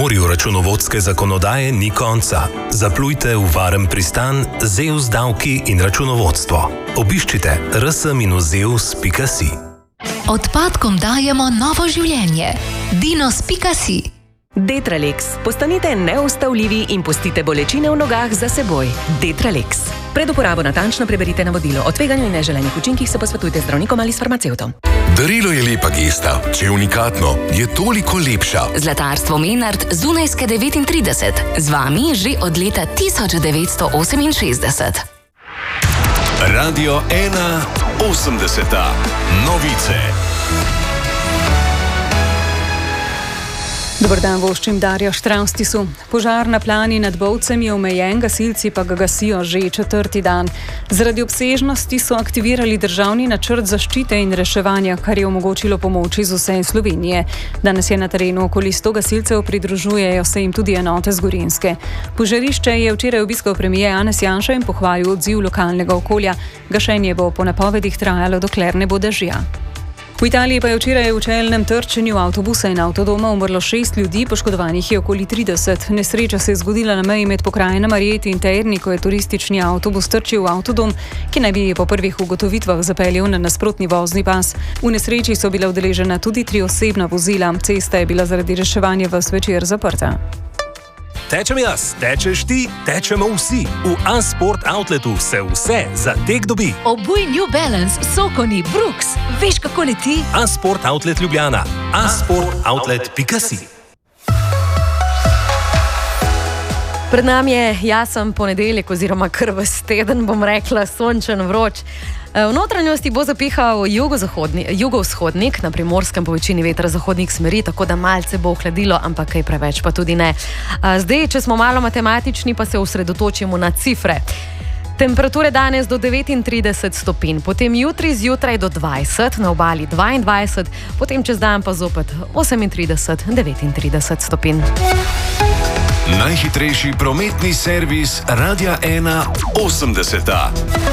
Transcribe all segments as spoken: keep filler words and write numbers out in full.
morju računovodske zakonodaje ni konca. Zaplujte v varen pristan Zeus davki in računovodstvo. Obiščite r s dash zeus pika si. Odpadkom dajemo novo življenje. dinos pika si. Detralex. Postanite neustavljivi in pustite bolečine v nogah za seboj. Detralex. Pred uporabo natančno preberite navodilo. O tveganju in neželenih učinkih se posvetujte z zdravnikom ali s farmacevtom. Darilo je lepa gesta. Če je unikatno, je toliko lepša. Zlatarstvo Menard z Dunajske devetintrideset. Z vami že od leta tisoč devetsto oseminšestdeset. Radio ena osemdeseta. Novice. Dobar dan, voščim Darjo Štravstisu. Požar na Plani nad Bovcem je omejen, gasilci pa ga gasijo že četrti dan. Zaradi obsežnosti so aktivirali državni načrt zaščite in reševanja, kar je omogočilo pomoč iz vse Slovenije. Danes je na terenu okoli sto gasilcev, pridružujejo se jim tudi enote z Gorenjske. Požarišče je včeraj obiskal premier Janez Janša in pohvalil odziv lokalnega okolja. Gašenje bo po napovedih trajalo, dokler ne bo dežja. V Italiji pa je včeraj v čelnem trčenju avtobusa in avtodoma umrlo šest ljudi, poškodovanih je okoli trideset. Nesreča se je zgodila na meji med pokrajinama Rieti in Terni, ko je turistični avtobus trčil v avtodom, ki naj bi po prvih ugotovitvah zapeljal na nasprotni vozni pas. V nesreči so bila udeležena tudi tri osebna vozila. Cesta je bila zaradi reševanja ves večer zaprta. Tečem jaz, tečeš ti, tečemo vsi. V A-Sport Outletu se vse za tek dobi. Obuj New Balance, Sokoni, Brooks. Veš, kako leti? A-Sport Outlet Ljubljana. a sport outlet pika si. Pred nami je jasen ponedeljek oziroma kar ves teden, bom rekla, sončen, vroč. V notranjosti bo zapihal jugovzhodnik, na Primorskem po večini vetra zahodnih smeri, tako da malce bo ohladilo, ampak kaj preveč pa tudi ne. Zdaj, če smo malo matematični, pa se osredotočimo na cifre. Temperature danes do devetintrideset stopinj, potem jutri zjutraj do dvajset, na obali dvaindvajset, potem čez dan pa zopet osemintrideset do devetintrideset stopinj. Najhitrejši prometni servis Radia ena osemdeseta.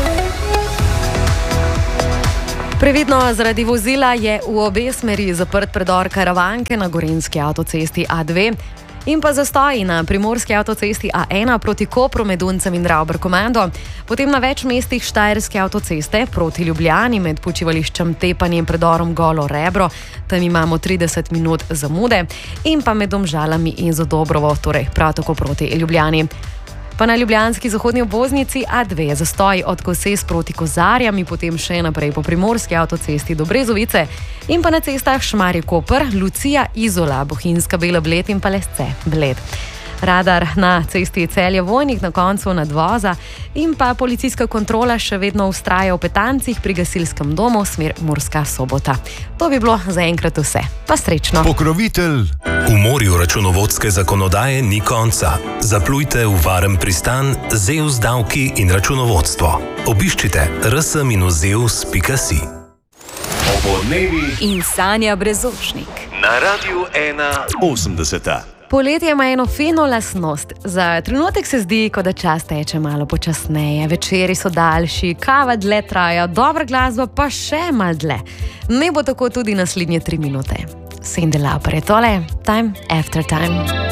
Previdno, zaradi vozila je v obe smeri zaprt predor Karavanke na gorenjski avtocesti A dve in pa zastoji na primorski avtocesti A ena proti Kopru med Uncem in Ravber-Komando, potem na več mestih Štajerske avtoceste proti Ljubljani med počivališčem Tepanje in predorom Golo Rebro, tam imamo trideset minut zamude, in pa med Domžalami in Zadobrovo, torej prav tako proti Ljubljani. Pa na ljubljanski zahodni obvoznici A dve zastoj od Koses proti Kozarjam, potem še naprej po primorski avtocesti do Brezovice in pa na cestah Šmarje-Koper, Lucija, Izola, Bohinjska, Bela Bled in pa Lesce, Bled. Radar na cesti Celje-Vojnik na koncu nadvoza in pa policijska kontrola še vedno vztraja v Petancih pri gasilskem domu smer Murska Sobota. To bi bilo zaenkrat vse. Pa srečno. Pokrovitelj. V morju računovodske zakonodaje ni konca. Zaplujte v varen pristan Zeus davki in računovodstvo. Obiščite r s dash zeus pika si. Obodnevi In Sanja Brezošnik. na Radiu ena osemdeseta. Poletje ima eno fino lastnost. Za trenutek se zdi, kot da čas teče malo počasneje, večeri so daljši, kava dlje traja, dobra glasba pa še malo dlje. Ne bo tako tudi naslednje tri minute. Cyndi Lauper je tole, Time After Time.